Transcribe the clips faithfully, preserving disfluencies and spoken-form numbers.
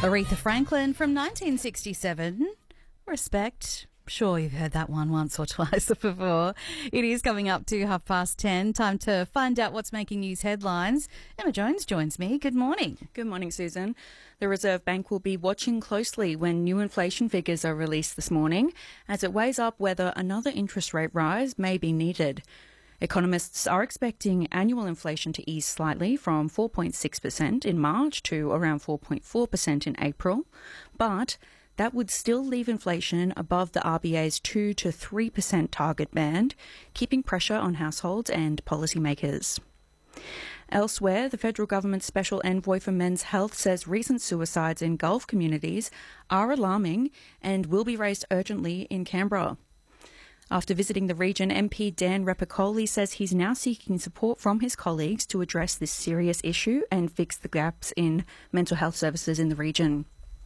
Aretha Franklin from nineteen sixty-seven. Respect. Sure, you've heard that one once or twice before. It is coming up to half past ten. Time to find out what's making news headlines. Emma Jones joins me. Good morning. Good morning, Susan. The Reserve Bank will be watching closely when new inflation figures are released this morning, as it weighs up whether another interest rate rise may be needed. Economists are expecting annual inflation to ease slightly from four point six percent in March to around four point four percent in April, but that would still leave inflation above the R B A's two to three percent target band, keeping pressure on households and policymakers. Elsewhere, the federal government's special envoy for men's health says recent suicides in Gulf communities are alarming and will be raised urgently in Canberra. After visiting the region, M P Dan Repicoli says he's now seeking support from his colleagues to address this serious issue and fix the gaps in mental health services in the region.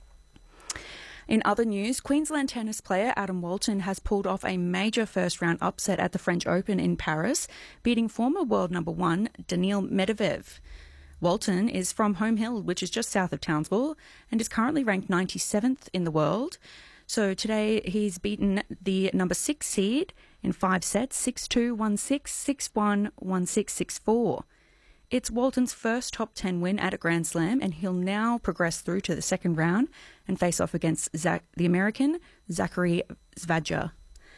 In other news, Queensland tennis player Adam Walton has pulled off a major first-round upset at the French Open in Paris, beating former world number one Daniil Medvedev. Walton is from Home Hill, which is just south of Townsville, and is currently ranked ninety-seventh in the world. So today he's beaten the number six seed in five sets, six two, one six, six one, one six, six four. It's Walton's first top ten win at a Grand Slam, and he'll now progress through to the second round and face off against Zach, the American Zachary Zvadja.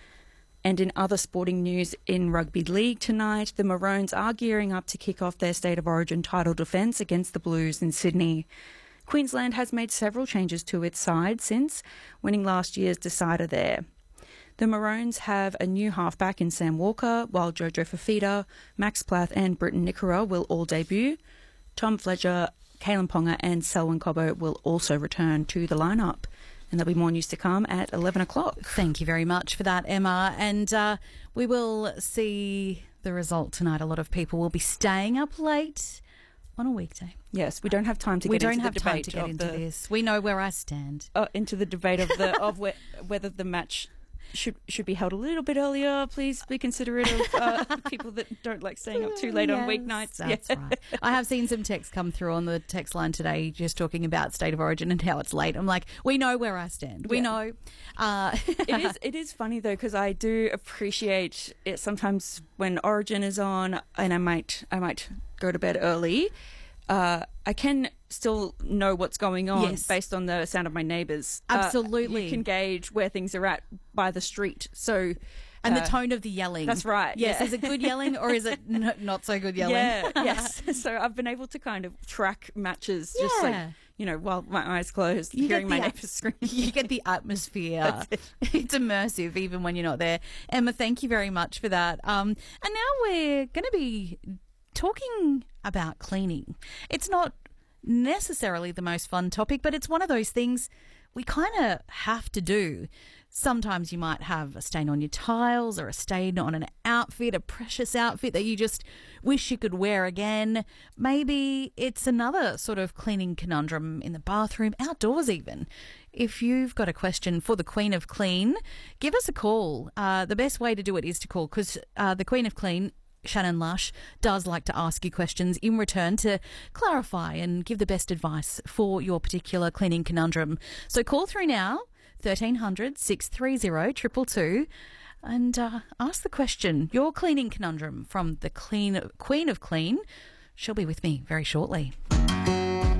And in other sporting news, in rugby league tonight, the Maroons are gearing up to kick off their State of Origin title defence against the Blues in Sydney. Queensland has made several changes to its side since winning last year's decider there. The Maroons have a new halfback in Sam Walker, while Jojo Fafita, Max Plath and Britton Nikora will all debut. Tom Fletcher, Kalen Ponga and Selwyn Cobbo will also return to the lineup. And there'll be more news to come at eleven o'clock. Thank you very much for that, Emma. And uh, we will see the result tonight. A lot of people will be staying up late on a weekday. Yes, we don't have time to we get don't into have the time debate to get of into the, this. We know where I stand. Uh, into the debate of the of whe- whether the match should should be held a little bit earlier. Please be considerate of uh, people that don't like staying up too late yes, on weeknights. That's yeah. right. I have seen some texts come through on the text line today just talking about State of Origin and how it's late. I'm like, we know where I stand. We Yeah. know. Uh, it is it is funny though, because I do appreciate it sometimes when Origin is on, and I might I might go to bed early. Uh, I can still know what's going on Yes. based on the sound of my neighbours. Absolutely. Uh, you can gauge where things are at by the street. So, and uh, the tone of the yelling. That's right. Yes. Yeah. Is it good yelling or is it n- not so good yelling? Yeah. Yes. So I've been able to kind of track matches, just Yeah. like, you know, while my eyes closed, You hearing get my the neighbours scream. You get the atmosphere. That's it. It's immersive even when you're not there. Emma, thank you very much for that. Um, and now we're going to be talking about cleaning. It's not necessarily the most fun topic, but it's one of those things we kind of have to do. Sometimes you might have a stain on your tiles or a stain on an outfit, a precious outfit that you just wish you could wear again. Maybe it's another sort of cleaning conundrum in the bathroom, outdoors even. If you've got a question for the Queen of Clean, give us a call. Uh, the best way to do it is to call, because uh, the Queen of Clean, Shannon Lush, does like to ask you questions in return to clarify and give the best advice for your particular cleaning conundrum. So call through now, thirteen hundred, six three zero, two two two, and uh, ask the question, your cleaning conundrum, from the clean Queen of Clean. She'll be with me very shortly.